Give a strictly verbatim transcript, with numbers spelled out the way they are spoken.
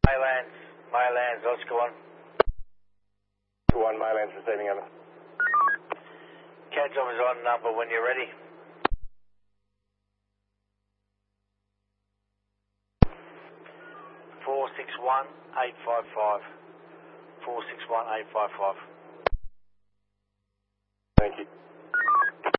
Maylands, Maylands, Oscar one. one, Maylands receiving over. Cad's on his on number when you're ready. four six one, eight five five. four six one, eight five five. Thank you.